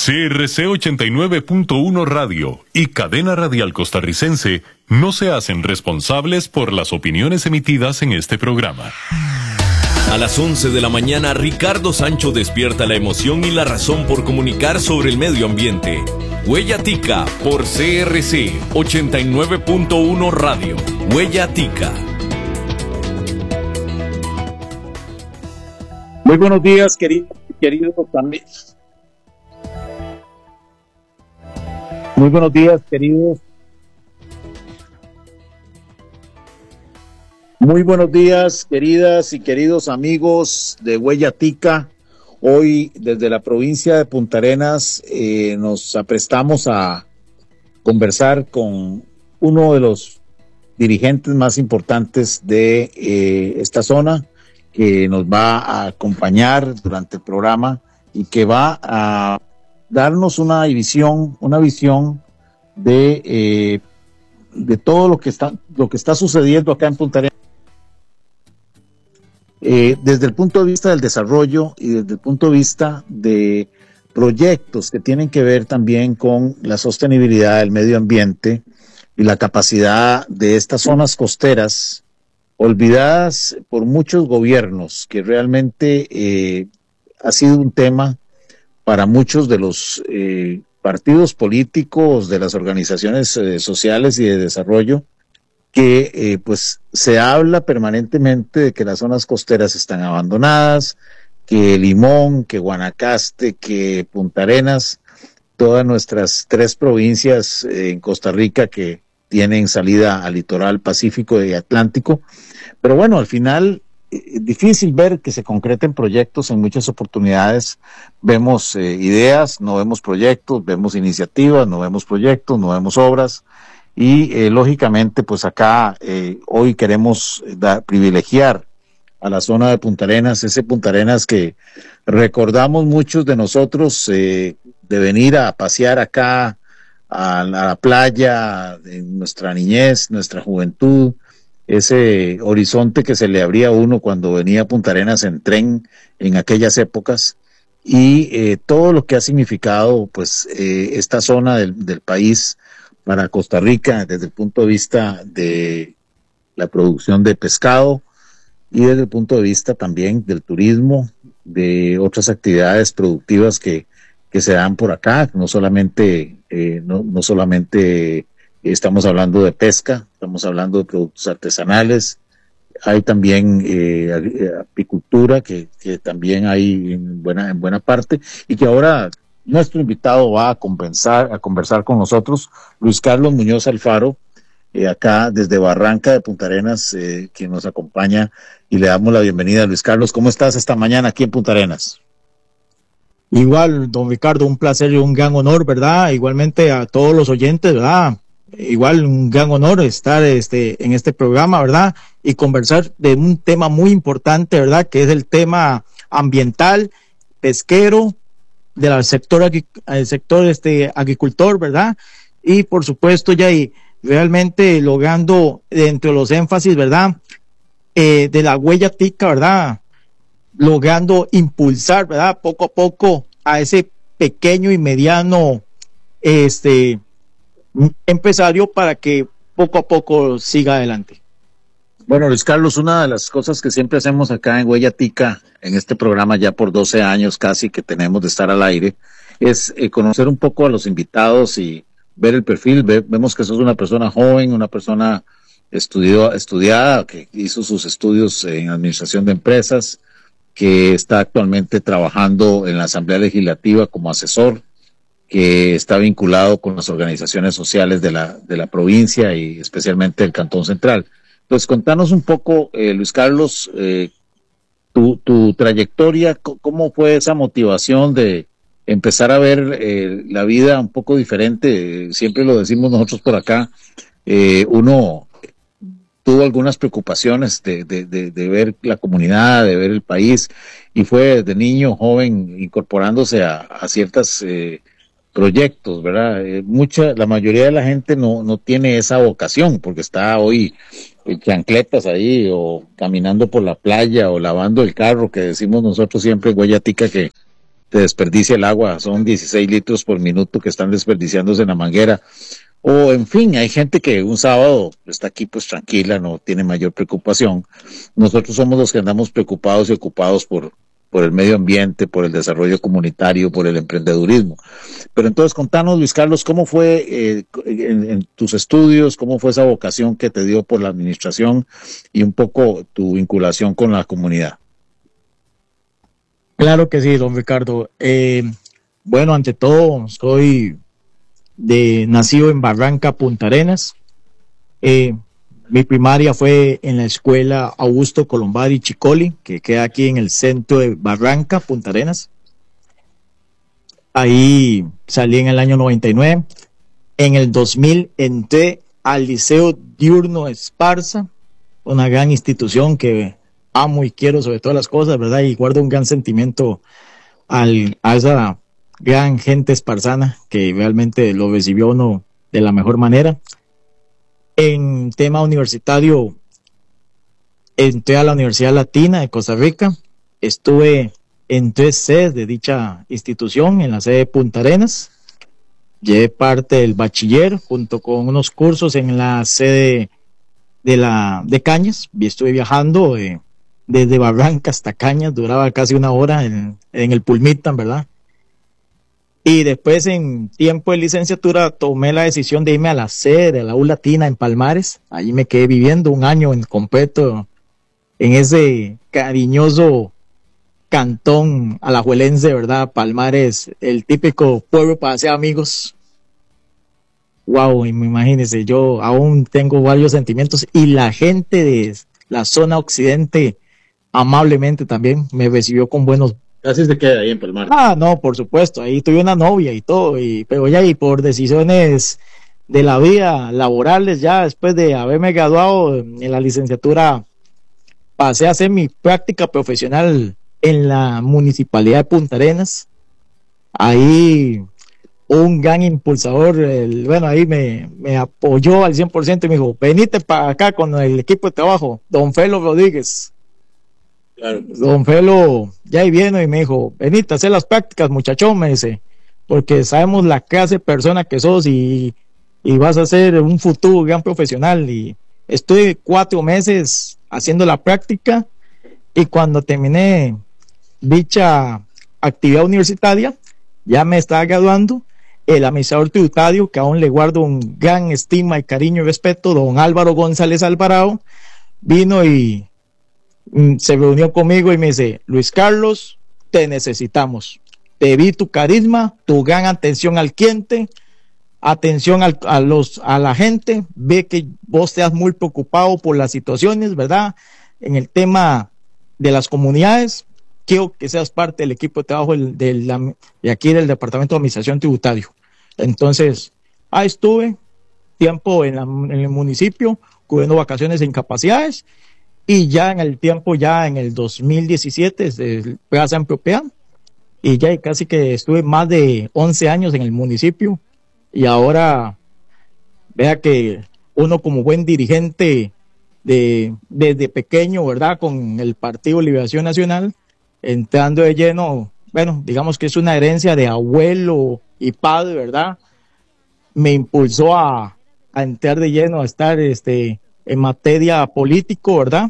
CRC 89.1 Radio y Cadena Radial Costarricense no se hacen responsables por las opiniones emitidas en este programa. A las 11 de la mañana, Ricardo Sancho despierta la emoción y la razón por comunicar sobre el medio ambiente. Huella Tica por CRC 89.1 Radio. Huella Tica. Muy buenos días, queridos amigos. Muy buenos días, queridos. Muy buenos días, queridas y queridos amigos de Huella Tica. Hoy, desde la provincia de Punta Arenas, nos aprestamos a conversar con uno de los dirigentes más importantes de esta zona, que nos va a acompañar durante el programa y que va a darnos una visión de todo lo que está sucediendo acá en Punta Arenas, desde el punto de vista del desarrollo y desde el punto de vista de proyectos que tienen que ver también con la sostenibilidad del medio ambiente y la capacidad de estas zonas costeras olvidadas por muchos gobiernos, que realmente ha sido un tema para muchos de los partidos políticos, de las organizaciones sociales y de desarrollo, que pues se habla permanentemente de que las zonas costeras están abandonadas, que Limón, que Guanacaste, que Punta Arenas, todas nuestras 3 provincias en Costa Rica que tienen salida al litoral Pacífico y Atlántico. Pero bueno, al final difícil ver que se concreten proyectos en muchas oportunidades. Vemos ideas, no vemos proyectos, vemos iniciativas, no vemos proyectos, no vemos obras. Y lógicamente, pues acá hoy queremos privilegiar a la zona de Punta Arenas, ese Punta Arenas que recordamos muchos de nosotros de venir a pasear acá a la playa de nuestra niñez, nuestra juventud, ese horizonte que se le abría a uno cuando venía a Punta Arenas en tren en aquellas épocas, y todo lo que ha significado pues esta zona del país para Costa Rica desde el punto de vista de la producción de pescado y desde el punto de vista también del turismo, de otras actividades productivas que se dan por acá. No solamente estamos hablando de pesca, estamos hablando de productos artesanales, hay también apicultura que también hay en buena parte, y que ahora nuestro invitado va a conversar con nosotros, Luis Carlos Muñoz Alfaro, acá desde Barranca de Punta Arenas, quien nos acompaña, y le damos la bienvenida. Luis Carlos, ¿cómo estás esta mañana aquí en Punta Arenas? Igual, don Ricardo, un placer y un gran honor, ¿verdad? Igualmente a todos los oyentes, ¿verdad? Igual un gran honor estar en este programa, ¿verdad? Y conversar de un tema muy importante, ¿verdad? Que es el tema ambiental, pesquero, del sector agricultor, ¿verdad? Y por supuesto ya y realmente logrando dentro de los énfasis, ¿verdad? De la Huella Tica, ¿verdad? Logrando impulsar, ¿verdad? Poco a poco a ese pequeño y mediano empresario para que poco a poco siga adelante. Bueno, Luis Carlos, una de las cosas que siempre hacemos acá en Huella Tica, en este programa ya por 12 años casi que tenemos de estar al aire, es conocer un poco a los invitados y ver el perfil. Vemos que sos una persona joven, una persona estudiada, que hizo sus estudios en administración de empresas, que está actualmente trabajando en la Asamblea Legislativa como asesor, que está vinculado con las organizaciones sociales de la provincia y especialmente del Cantón Central. Entonces, contanos un poco, Luis Carlos, tu trayectoria, cómo fue esa motivación de empezar a ver la vida un poco diferente. Siempre lo decimos nosotros por acá, uno tuvo algunas preocupaciones de ver la comunidad, de ver el país, y fue desde niño, joven, incorporándose a ciertos proyectos, ¿verdad? La mayoría de la gente no tiene esa vocación, porque está hoy chancletas ahí, o caminando por la playa, o lavando el carro, que decimos nosotros siempre en Huella Tica, que se desperdicia el agua, son 16 litros por minuto que están desperdiciándose en la manguera. O en fin, hay gente que un sábado está aquí pues tranquila, no tiene mayor preocupación. Nosotros somos los que andamos preocupados y ocupados por el medio ambiente, por el desarrollo comunitario, por el emprendedurismo. Pero entonces contanos, Luis Carlos, ¿cómo fue en tus estudios, cómo fue esa vocación que te dio por la administración y un poco tu vinculación con la comunidad? Claro que sí, don Ricardo. Bueno, ante todo, soy nacido en Barranca, Punta Arenas. Mi primaria fue en la escuela Augusto Colombari Chicoli, que queda aquí en el centro de Barranca, Punta Arenas. Ahí salí en el año 99. En el 2000 entré al Liceo Diurno Esparza, una gran institución que amo y quiero sobre todas las cosas, ¿verdad? Y guardo un gran sentimiento a esa gran gente esparzana que realmente lo recibió uno de la mejor manera. En tema universitario, entré a la Universidad Latina de Costa Rica. Estuve en 3 sedes de dicha institución, en la sede de Punta Arenas. Llevé parte del bachiller junto con unos cursos en la sede de Cañas. Y estuve viajando desde Barranca hasta Cañas, duraba casi 1 hora en el Pulmitan, ¿verdad? Y después, en tiempo de licenciatura, tomé la decisión de irme a la sede de la U Latina en Palmares. Allí me quedé viviendo 1 año en completo en ese cariñoso cantón alajuelense, ¿verdad? Palmares, el típico pueblo para hacer amigos. Wow, imagínense, yo aún tengo varios sentimientos y la gente de la zona occidente amablemente también me recibió con buenos. Casi se queda ahí en Palmares. No, por supuesto, ahí tuve una novia y todo, pero ya, y por decisiones de la vida laborales, ya después de haberme graduado en la licenciatura, pasé a hacer mi práctica profesional en la Municipalidad de Punta Arenas. Ahí un gran impulsador, ahí me apoyó al 100% y me dijo, venite para acá con el equipo de trabajo, don Felo Rodríguez. Claro. Don Felo ya ahí vino y me dijo, venite a hacer las prácticas, muchachón, me dice, porque sabemos la clase de persona que sos y vas a ser un futuro gran profesional. Y estuve 4 meses haciendo la práctica y cuando terminé dicha actividad universitaria, ya me estaba graduando. El administrador tributario, que aún le guardo un gran estima y cariño y respeto, don Álvaro González Alvarado, vino y se reunió conmigo y me dice, Luis Carlos, te necesitamos. Te vi tu carisma, tu gran atención al cliente, atención a la gente, ve que vos te has muy preocupado por las situaciones, ¿verdad? En el tema de las comunidades, quiero que seas parte del equipo de trabajo de aquí del Departamento de Administración Tributario. Entonces, ahí estuve tiempo en el municipio, cubriendo vacaciones e incapacidades, y ya en el 2017 se pasa en propiedad, y ya casi que estuve más de 11 años en el municipio, y ahora vea que uno como buen dirigente desde pequeño, ¿verdad? Con el Partido Liberación Nacional, entrando de lleno, bueno, digamos que es una herencia de abuelo y padre, ¿verdad? Me impulsó a entrar de lleno, a estar en materia político, ¿verdad?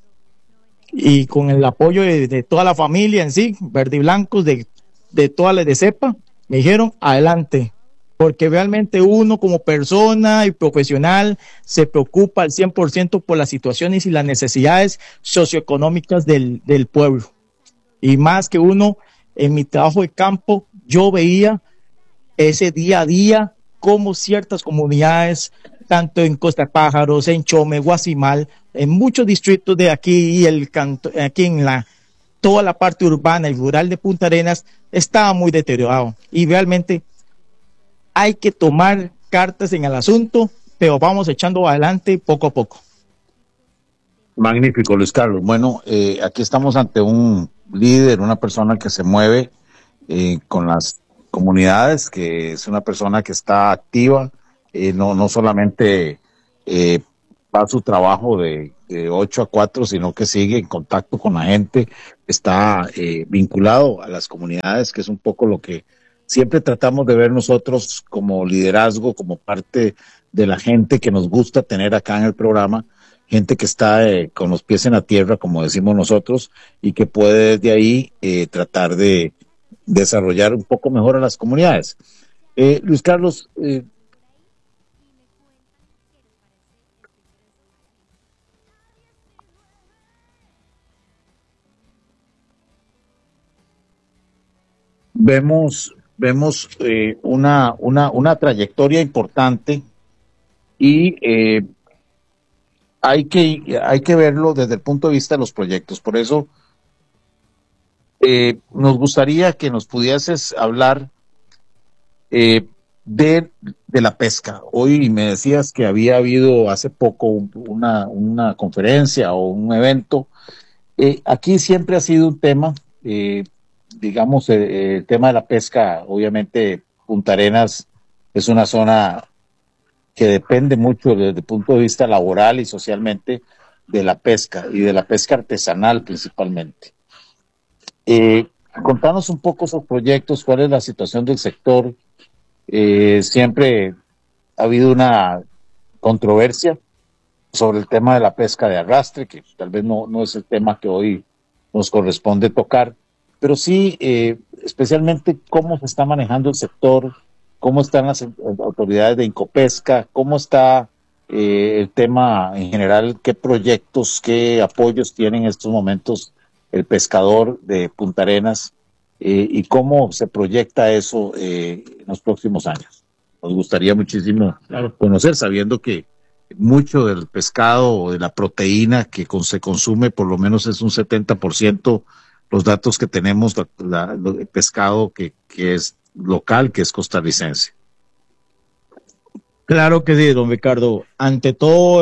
Y con el apoyo de toda la familia en sí, verde y blancos, de toda la de cepa, me dijeron, adelante, porque realmente uno como persona y profesional se preocupa al 100% por las situaciones y las necesidades socioeconómicas del pueblo. Y más que uno, en mi trabajo de campo, yo veía ese día a día cómo ciertas comunidades, tanto en Costa Pájaros, en Chome, Guasimal, en muchos distritos de aquí y aquí en toda la parte urbana y rural de Punta Arenas, estaba muy deteriorado. Y realmente hay que tomar cartas en el asunto, pero vamos echando adelante poco a poco. Magnífico, Luis Carlos. Bueno, aquí estamos ante un líder, una persona que se mueve con las comunidades, que es una persona que está activa, no solamente va a su trabajo de 8 a 4, sino que sigue en contacto con la gente, está vinculado a las comunidades, que es un poco lo que siempre tratamos de ver nosotros como liderazgo, como parte de la gente que nos gusta tener acá en el programa, gente que está con los pies en la tierra, como decimos nosotros, y que puede desde ahí tratar de desarrollar un poco mejor a las comunidades. Luis Carlos, vemos una trayectoria importante y hay que verlo desde el punto de vista de los proyectos. Por eso nos gustaría que nos pudieses hablar eh, de la pesca. Hoy me decías que había habido hace poco una conferencia o un evento. Aquí siempre ha sido un tema, digamos, el tema de la pesca. Obviamente Punta Arenas es una zona que depende mucho desde el punto de vista laboral y socialmente de la pesca y de la pesca artesanal principalmente. Contanos un poco esos proyectos, cuál es la situación del sector. Siempre ha habido una controversia sobre el tema de la pesca de arrastre, que tal vez no es el tema que hoy nos corresponde tocar, pero sí, especialmente cómo se está manejando el sector, cómo están las autoridades de Incopesca, cómo está el tema en general, qué proyectos, qué apoyos tiene en estos momentos el pescador de Punta Arenas y cómo se proyecta eso en los próximos años. Nos gustaría muchísimo conocer, sabiendo que mucho del pescado o de la proteína que se consume, por lo menos es un 70%, los datos que tenemos, el pescado que es local, que es costarricense. Claro que sí, don Ricardo. Ante todo,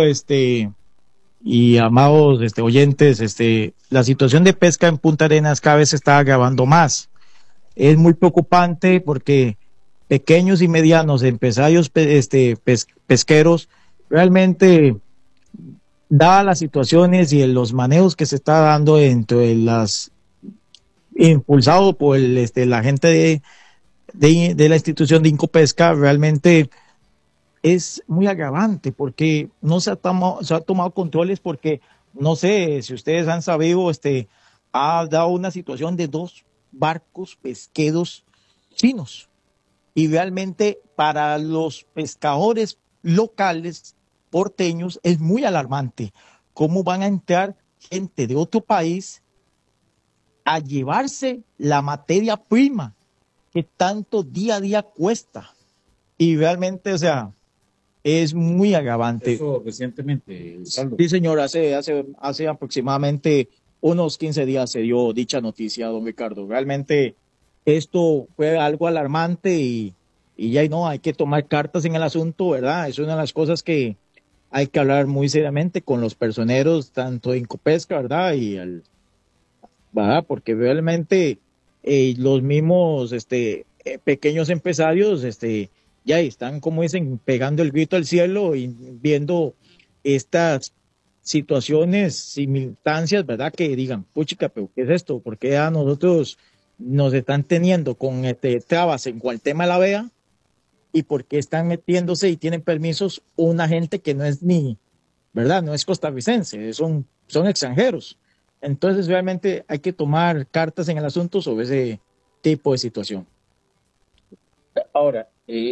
y amados oyentes, la situación de pesca en Punta Arenas cada vez se está agravando más. Es muy preocupante porque pequeños y medianos empresarios pesqueros realmente, dadas las situaciones y los manejos que se está dando entre las impulsado por la gente de la institución de Incopesca, realmente es muy agravante porque no se ha tomado controles, porque no sé si ustedes han sabido, ha dado una situación de 2 barcos pesqueros chinos, y realmente para los pescadores locales porteños es muy alarmante cómo van a entrar gente de otro país a llevarse la materia prima que tanto día a día cuesta. Y realmente, o sea, es muy agravante. Eso recientemente, Carlos. Sí, señor, hace aproximadamente unos 15 días se dio dicha noticia, don Ricardo. Realmente esto fue algo alarmante y ya no, hay que tomar cartas en el asunto, ¿verdad? Es una de las cosas que hay que hablar muy seriamente con los personeros, tanto de Incopesca, ¿verdad? ¿verdad? Porque realmente los mismos pequeños empresarios ya están, como dicen, pegando el grito al cielo y viendo estas situaciones, simultáneas, ¿verdad? Que digan, puchica, pero ¿qué es esto? ¿Por qué a nosotros nos están teniendo con trabas en cual tema de la vea? ¿Y por qué están metiéndose y tienen permisos una gente que no es ni, ¿verdad? No es costarricense, son extranjeros. Entonces realmente hay que tomar cartas en el asunto sobre ese tipo de situación. Ahora,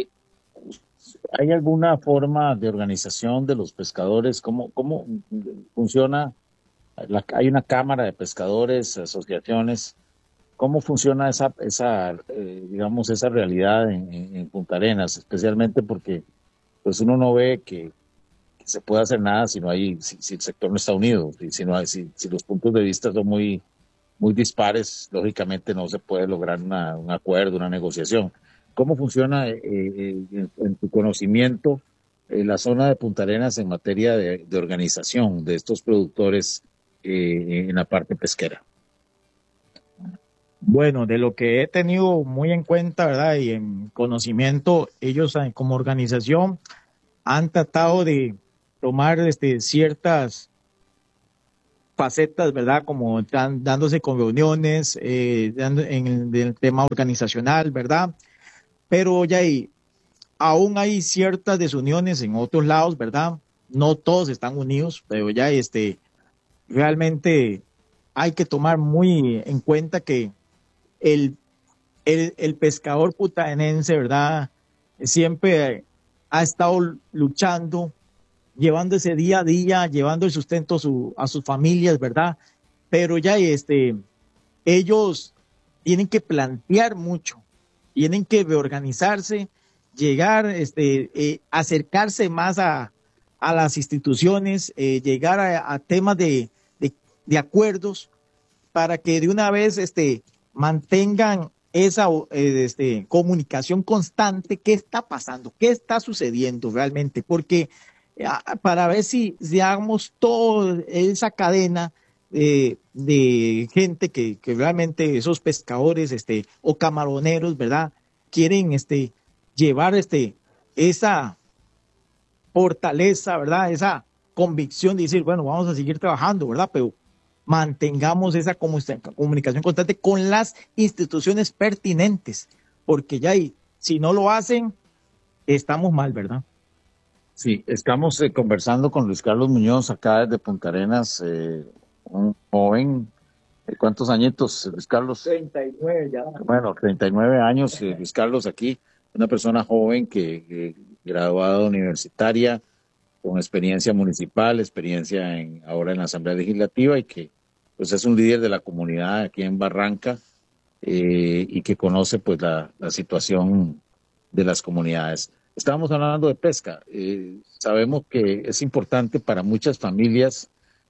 ¿hay alguna forma de organización de los pescadores? ¿Cómo funciona? Hay una cámara de pescadores, asociaciones. ¿Cómo funciona digamos, esa realidad en Punta Arenas? Especialmente porque pues uno no ve que se puede hacer nada si el sector no está unido, si los puntos de vista son muy dispares, lógicamente no se puede lograr un acuerdo, una negociación. ¿Cómo funciona en tu conocimiento la zona de Punta Arenas en materia de organización de estos productores en la parte pesquera? Bueno, de lo que he tenido muy en cuenta, ¿verdad? Y en conocimiento, ellos como organización han tratado de tomar ciertas facetas, ¿verdad? Como dándose con reuniones, en el tema organizacional, ¿verdad? Pero ya aún hay ciertas desuniones en otros lados, ¿verdad? No todos están unidos, pero ya realmente hay que tomar muy en cuenta que el, el pescador puntarenense, ¿verdad? Siempre ha estado luchando, llevando ese día a día, llevando el sustento a sus familias, ¿verdad? Pero ya ellos tienen que plantear mucho, tienen que reorganizarse, llegar, acercarse más a las instituciones, llegar a temas de acuerdos para que de una vez mantengan esa comunicación constante. ¿Qué está pasando? ¿Qué está sucediendo realmente? Porque para ver si hagamos toda esa cadena de gente que realmente esos pescadores o camaroneros, ¿verdad? Quieren llevar esa fortaleza, ¿verdad? Esa convicción de decir, bueno, vamos a seguir trabajando, ¿verdad? Pero mantengamos esa comunicación constante con las instituciones pertinentes, porque ya si no lo hacen, estamos mal, ¿verdad? Sí, estamos conversando con Luis Carlos Muñoz acá desde Punta Arenas, un joven. ¿Cuántos añitos, Luis Carlos? 39 ya. Bueno, 39 años, Luis Carlos aquí, una persona joven que graduada universitaria, con experiencia municipal, experiencia ahora en la Asamblea Legislativa y que pues es un líder de la comunidad aquí en Barranca y que conoce pues la situación de las comunidades. Estábamos hablando de pesca. Sabemos que es importante para muchas familias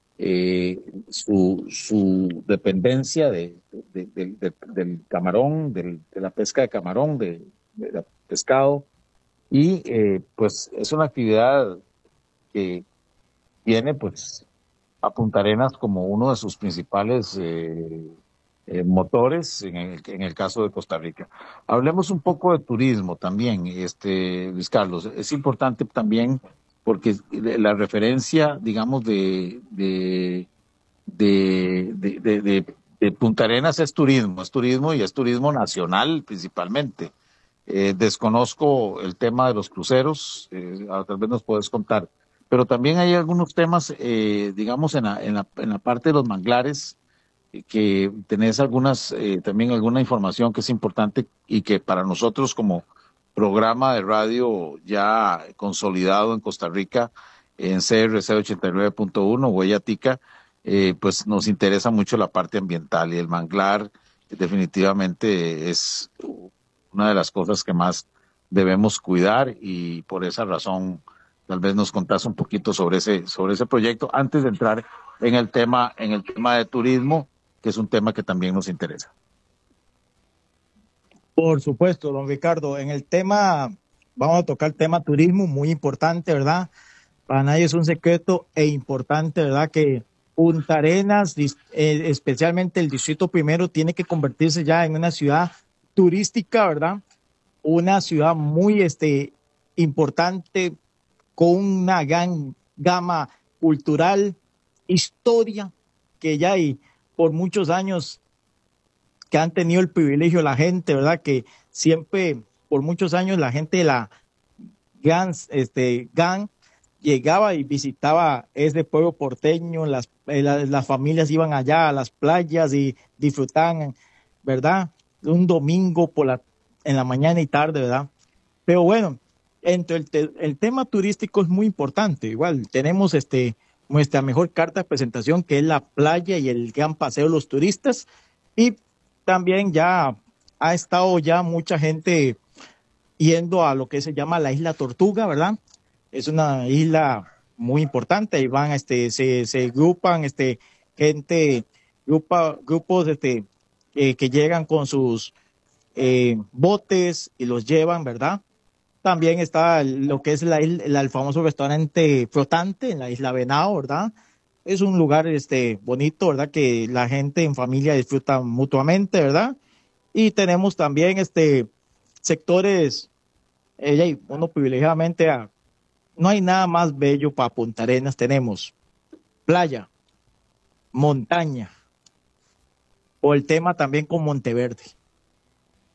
su dependencia del camarón, de la pesca de camarón, del pescado, y pues es una actividad que tiene pues a Punta Arenas como uno de sus principales motores en el caso de Costa Rica. Hablemos un poco de turismo también, Luis Carlos. Es importante también porque la referencia, digamos, de Punta Arenas es turismo y es turismo nacional principalmente. Desconozco el tema de los cruceros, tal vez nos puedes contar, pero también hay algunos temas, digamos, en la parte de los manglares, que tenés también alguna información que es importante y que para nosotros como programa de radio ya consolidado en Costa Rica, en CRC 89.1, Huella Tica, pues nos interesa mucho la parte ambiental y el manglar definitivamente es una de las cosas que más debemos cuidar y por esa razón tal vez nos contás un poquito sobre ese proyecto antes de entrar en el tema de turismo, que es un tema que también nos interesa. Por supuesto, don Ricardo. En el tema, vamos a tocar el tema turismo, muy importante, ¿verdad? Para nadie es un secreto e importante, ¿verdad? Que Punta Arenas, especialmente el Distrito Primero, tiene que convertirse ya en una ciudad turística, ¿verdad? Una ciudad muy importante, con una gran gama cultural, historia, que ya hay por muchos años que han tenido el privilegio la gente, ¿verdad? Que siempre, por muchos años, la gente de la GAN llegaba y visitaba ese pueblo porteño, las familias iban allá a las playas y disfrutaban, ¿verdad? Un domingo en la mañana y tarde, ¿verdad? Pero bueno, entre el tema turístico es muy importante. Igual tenemos nuestra mejor carta de presentación, que es la playa y el gran paseo de los turistas, y también ya ha estado ya mucha gente yendo a lo que se llama la Isla Tortuga, ¿verdad? Es una isla muy importante. Ahí van, se agrupan, grupos que llegan con sus botes y los llevan, ¿verdad? También está lo que es el famoso restaurante flotante en la Isla Venado, ¿verdad? Es un lugar bonito, ¿verdad? Que la gente en familia disfruta mutuamente, ¿verdad? Y tenemos también sectores, uno privilegiadamente no hay nada más bello para Punta Arenas. Tenemos playa, montaña, o el tema también con Monteverde.